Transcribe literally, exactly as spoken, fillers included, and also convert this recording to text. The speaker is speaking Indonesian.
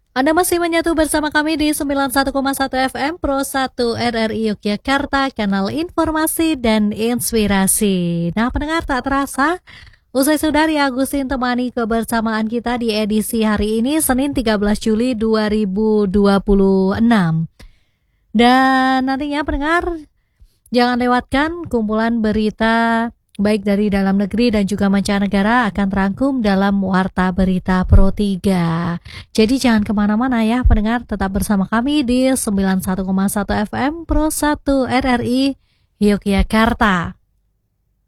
Anda masih menyatu bersama kami di sembilan puluh satu koma satu F M Pro satu R R I Yogyakarta, kanal informasi dan inspirasi. Nah, pendengar, tak terasa usai sudah di Agustin temani kebersamaan kita di edisi hari ini, Senin tiga belas Juli dua ribu dua puluh enam. Dan nantinya pendengar, jangan lewatkan kumpulan berita baik dari dalam negeri dan juga mancanegara akan terangkum dalam Warta Berita Pro tiga. Jadi jangan kemana-mana ya pendengar, tetap bersama kami di sembilan puluh satu koma satu F M Pro satu R R I Yogyakarta.